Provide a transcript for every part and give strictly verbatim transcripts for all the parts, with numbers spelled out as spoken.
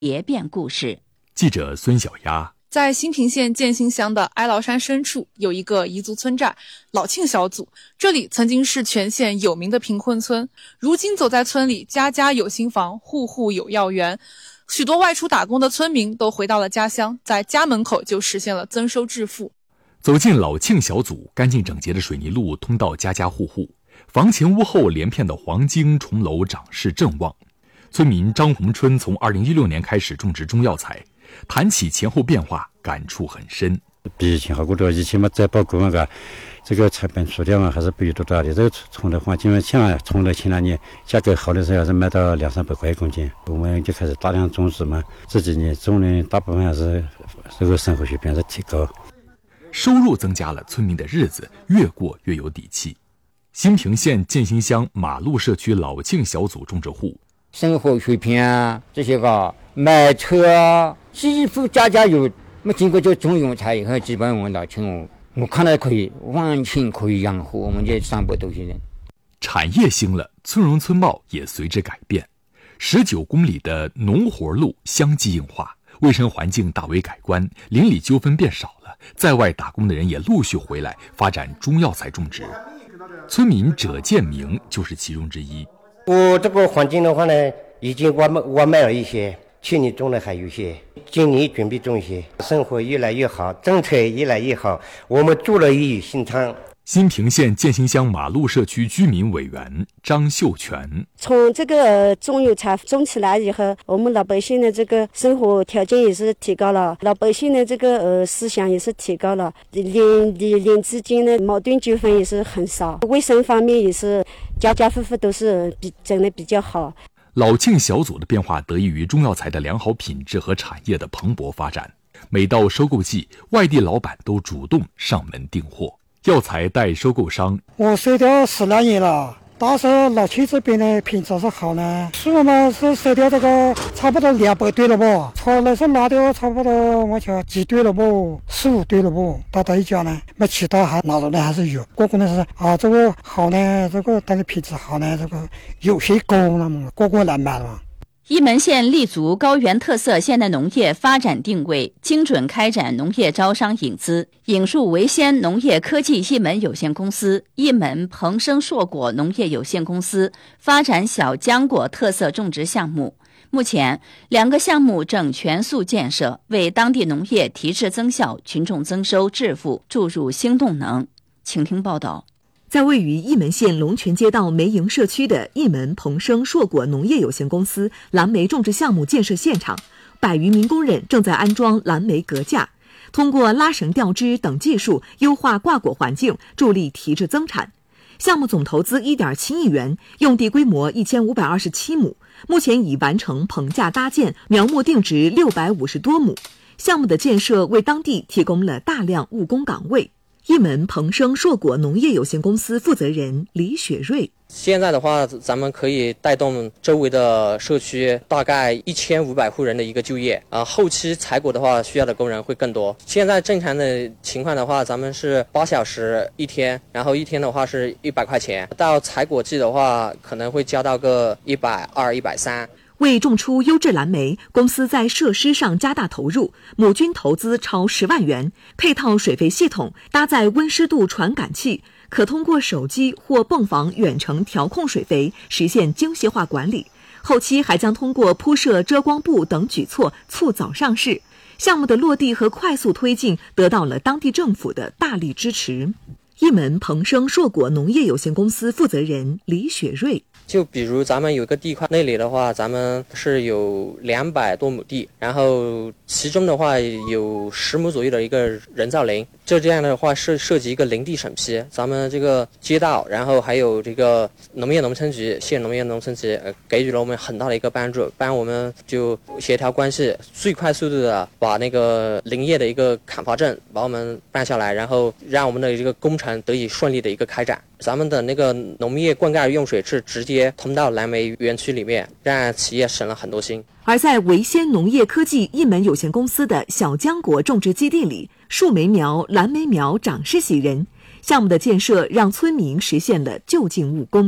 蝶变故事。 记者孙小丫。 在新平县建新乡的哀牢山深处有一个彝族村寨老庆小组，这里曾经是全县有名的贫困村，如今走在村里，家家有新房，户户有药园，许多外出打工的村民都回到了家乡，在家门口就实现了增收致富。 走进老庆小组，干净整洁的水泥路通到家家户户，房前屋后连片的黄荆重楼长势正旺。村民张洪春从二零一六年开始种植中药材，谈起前后变化，感触很深。 比以前好过多，以前嘛再包工啊，这个成本除掉嘛还是比多大的。这个种的黄金嘛，像种了前两年价格好的时候还是卖到两三百块一公斤，我们就开始大量种植嘛。这几年种的大部分还是这个生活水平还是提高， 收入增加了，村民的日子越过越有底气。新平县建新乡马路社区老庆小组种植户， 生活水平啊，这些个买车啊，几乎家家有。那么经过这种用材以后，基本我老庆，我看来可以完全可以养活我们这三百多些人。 产业兴了，村容村貌也随之改变。十九公里的农活路相继硬化，卫生环境大为改观，邻里纠纷变少了，在外打工的人也陆续回来发展中药材种植。村民者建明就是其中之一。 我这个环境的话呢，已经挖挖卖了一些，去年种的还有一些，今年准备种一些，生活越来越好，政策越来越好，我们做了也有心肠。 新平县建新乡马路社区居民委员张秀全， 从这个中药材种起来以后，我们老百姓的这个生活条件也是提高了，老百姓的这个呃思想也是提高了，邻邻邻之间的矛盾纠纷也是很少，卫生方面也是家家户户都是比整的比较好。 老庆小组的变化得益于中药材的良好品质和产业的蓬勃发展。每到收购季，外地老板都主动上门订货。药材代收购商， 我收掉十来年了，到时候老庆这边的品质是好呢，数嘛是收掉这个差不多两百对了不，草来是拿掉差不多我瞧几对了不，四五对了不，到到一家呢，那其他还拿着呢还是有，个个呢是啊这个好呢，这个但是品质好呢，这个有些高了嘛，个个来买了嘛。 沂门县立足高原特色现代农业发展定位，精准开展农业招商引资，引入维先农业科技沂门有限公司、沂门鹏生硕果农业有限公司发展小浆果特色种植项目。目前，两个项目正全速建设，为当地农业提质增效、群众增收致富注入新动能。请听报道。 在位于沂门县龙泉街道梅营社区的沂门鹏生硕果农业有限公司蓝莓种植项目建设现场，百余名工人正在安装蓝莓隔架，通过拉绳吊枝等技术优化挂果环境，助力提质增产。项目总投资 一点七亿元，用地规模一千五百二十七亩，目前已完成棚架搭建，苗木定植六百五十多亩。项目的建设为当地提供了大量务工岗位。沂门鹏生硕果农业有限公司负责人李雪瑞， 现在的话，咱们可以带动周围的社区大概一千五百户人的一个就业啊。后期采果的话，需要的工人会更多。现在正常的情况的话，咱们是八小时一天，然后一天的话是一百块钱。到采果季的话，可能会加到个一百二、一百三。 为种出优质蓝莓，公司在设施上加大投入，亩均投资超十万元，配套水肥系统，搭载温湿度传感器，可通过手机或泵房远程调控水肥，实现精细化管理。后期还将通过铺设遮光布等举措促早上市。项目的落地和快速推进得到了当地政府的大力支持。沂门鹏生硕果农业有限公司负责人李雪瑞， 就比如咱们有个地块，那里的话咱们是有两百多亩地，然后其中的话有十亩左右的一个人造林，这这样的话是涉及一个林地审批，咱们这个街道，然后还有这个农业农村局、县农业农村局、呃、给予了我们很大的一个帮助，帮我们就协调关系，最快速度的把那个林业的一个砍伐证把我们办下来，然后让我们的这个工程得以顺利的一个开展。咱们的那个农业灌溉用水是直接通到蓝莓园区里面，让企业省了很多心。 而在维先农业科技沂门有限公司的小浆果种植基地里，树莓苗、蓝莓苗长势喜人。项目的建设让村民实现了就近务工。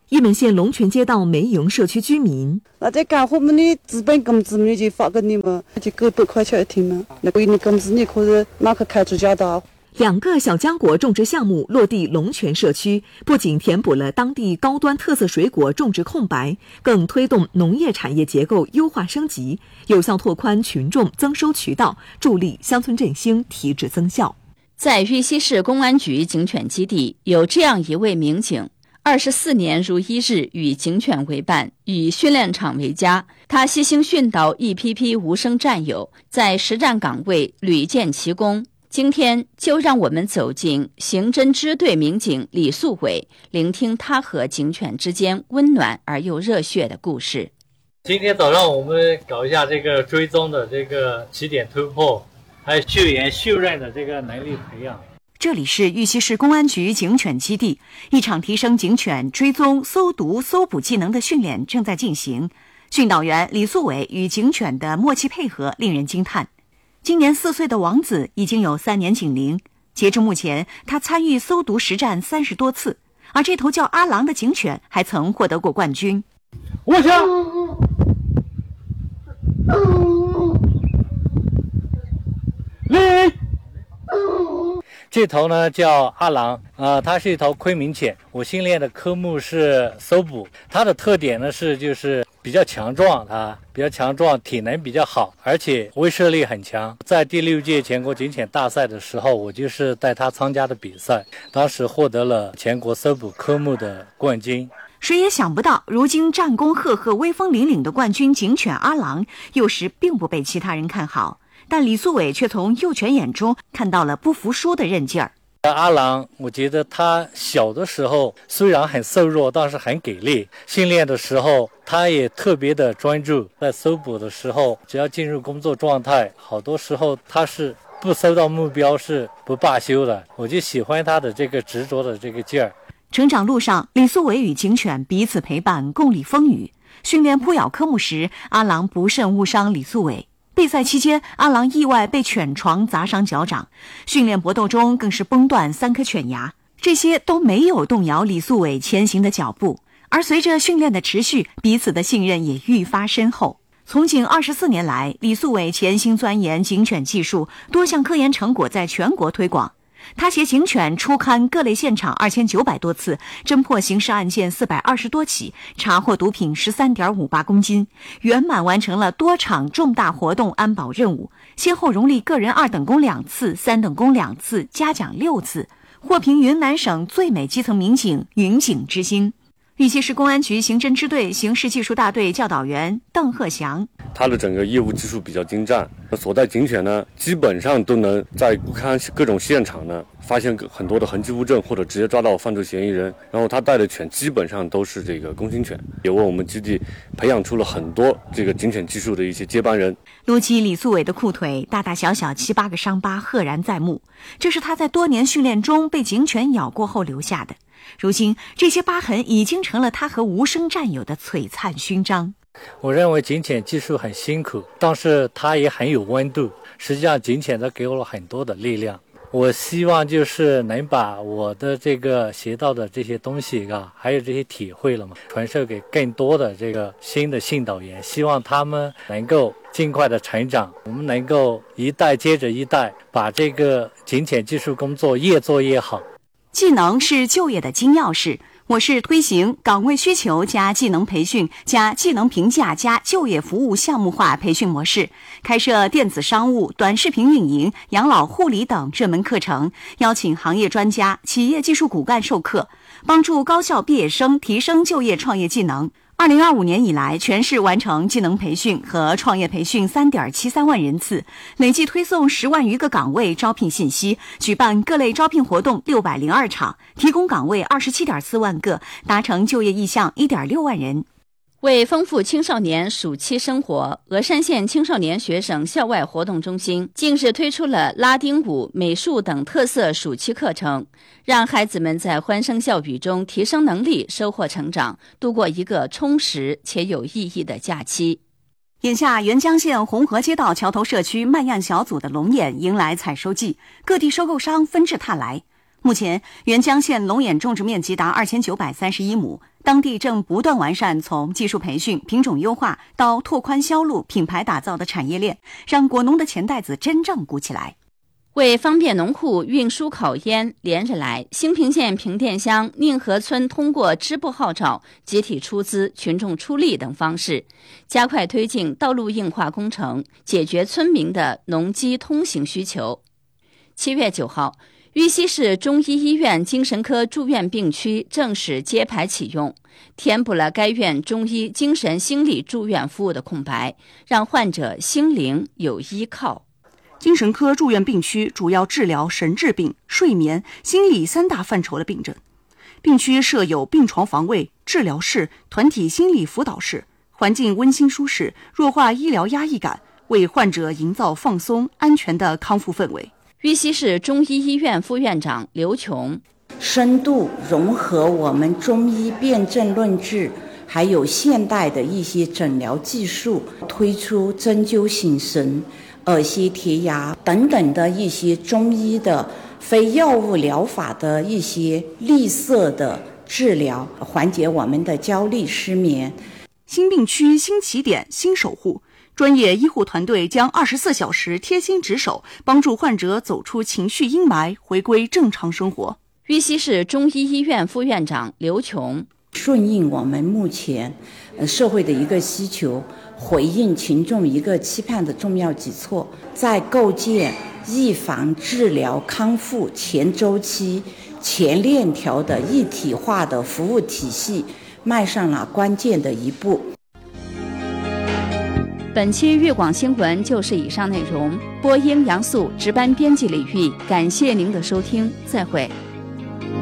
沂门县龙泉街道梅营社区居民， 那这干活么的资本工资么就发给你们，就给百块钱一天嘛。那个你工资你可是哪个开出家的？ 两个小浆果种植项目落地龙泉社区，不仅填补了当地高端特色水果种植空白，更推动农业产业结构优化升级，有效拓宽群众增收渠道，助力乡村振兴提质增效。 在玉溪市公安局警犬基地，有这样一位民警，二十四年如一日与警犬为伴，以训练场为家。他悉心训导一批批无声战友，在实战岗位屡建奇功。今天就让我们走进刑侦支队民警李素伟，聆听他和警犬之间温暖而又热血的故事。 今天早上我们搞一下这个追踪的这个起点突破，还有嗅研嗅认的这个能力培养。 这里是玉溪市公安局警犬基地，一场提升警犬追踪、搜毒、搜捕技能的训练正在进行。训导员李素伟与警犬的默契配合令人惊叹。今年四岁的王子已经有三年警龄，截至目前，他参与搜毒实战三十多次，而这头叫阿郎的警犬还曾获得过冠军。 我想。来。这头呢叫阿郎，呃，它是一头昆明犬。我训练的科目是搜捕，它的特点呢是就是比较强壮，它比较强壮，体能比较好，而且威慑力很强。在第六届全国警犬大赛的时候，我就是带它参加的比赛，当时获得了全国搜捕科目的冠军。 谁也想不到，如今战功赫赫、威风凛凛的冠军警犬阿郎，有时并不被其他人看好。但李素伟却从幼犬眼中看到了不服输的韧劲儿。 阿郎，我觉得他小的时候虽然很瘦弱，但是很给力。训练的时候，他也特别的专注。在搜捕的时候，只要进入工作状态，好多时候他是不搜到目标是不罢休的。我就喜欢他的这个执着的这个劲儿。 成长路上，李素伟与警犬彼此陪伴，共历风雨。训练扑咬科目时，阿郎不慎误伤李素伟。备赛期间，阿郎意外被犬床砸伤脚掌，训练搏斗中更是崩断三颗犬牙，这些都没有动摇李素伟前行的脚步。而随着训练的持续，彼此的信任也愈发深厚。从警二十四年来，李素伟潜心钻研警犬技术，多项科研成果在全国推广。他携警犬出勘各类现场二千九百多次，侦破刑事案件四百二十多起，查获毒品十三点五八公斤，圆满完成了多场重大活动安保任务，先后荣立个人二等功两次、三等功两次，嘉奖六次，获评云南省最美基层民警云警之星。玉溪市公安局刑侦支队刑事技术大队教导员邓鹤祥， 他的整个业务技术比较精湛，所带警犬呢，基本上都能在看各种现场呢，发现很多的痕迹物证，或者直接抓到犯罪嫌疑人。然后他带的犬基本上都是这个工警犬，也为我们基地培养出了很多这个警犬技术的一些接班人。 撸起李素伟的裤腿，大大小小七八个伤疤赫然在目，这是他在多年训练中被警犬咬过后留下的。如今，这些疤痕已经成了他和无声战友的璀璨勋章。 我认为警犬技术很辛苦，但是它也很有温度。实际上，警犬都给我了很多的力量。我希望就是能把我的这个学到的这些东西啊，还有这些体会了嘛，传授给更多的这个新的训导员，希望他们能够尽快的成长，我们能够一代接着一代，把这个警犬技术工作越做越好。 技能是就业的金钥匙。我市推行岗位需求加技能培训加技能评价加就业服务项目化培训模式，开设电子商务、短视频运营、养老护理等热门课程，邀请行业专家、企业技术骨干授课，帮助高校毕业生提升就业创业技能。二零二五年以来，全市完成技能培训和创业培训三点七三万人次，累计推送十万余个岗位招聘信息，举办各类招聘活动六百零二场，提供岗位二十七点四万个，达成就业意向一点六万人。 为丰富青少年暑期生活，峨山县青少年学生校外活动中心近日推出了拉丁舞、美术等特色暑期课程，让孩子们在欢声笑语中提升能力，收获成长，度过一个充实且有意义的假期。 眼下，沅江县红河街道桥头社区卖样小组的龙眼迎来采收季，各地收购商纷至沓来。 目前，沅江县龙眼种植面积达二千九百三十一亩，当地正不断完善从技术培训、品种优化到拓宽销路、品牌打造的产业链，让果农的钱袋子真正鼓起来。 为方便农户运输烤烟，连日来，兴平县平甸乡宁河村通过支部号召、集体出资、群众出力等方式，加快推进道路硬化工程，解决村民的农机通行需求。七月九号，玉溪市中医医院精神科住院病区正式揭牌启用，填补了该院中医精神心理住院服务的空白，让患者心灵有依靠。 精神科住院病区主要治疗神志病、睡眠、心理三大范畴的病症。病区设有病床防卫、治疗室、团体心理辅导室，环境温馨舒适，弱化医疗压抑感，为患者营造放松、安全的康复氛围。 玉溪市中医医院副院长刘琼， 深度融合我们中医辨证论治还有现代的一些诊疗技术，推出针灸醒神、耳吸贴牙等等的一些中医的非药物疗法的一些绿色的治疗，缓解我们的焦虑失眠。 新病区新起点新守护，专业医护团队将二十四小时贴心值守，帮助患者走出情绪阴霾，回归正常生活。 玉溪市中医医院副院长刘琼， 顺应我们目前呃社会的一个需求，回应群众一个期盼的重要举措，在构建预防、治疗、康复全周期、全链条的一体化的服务体系迈上了关键的一步。 本期粤广新闻就是以上内容，播音杨素，值班编辑李玉，感谢您的收听，再会。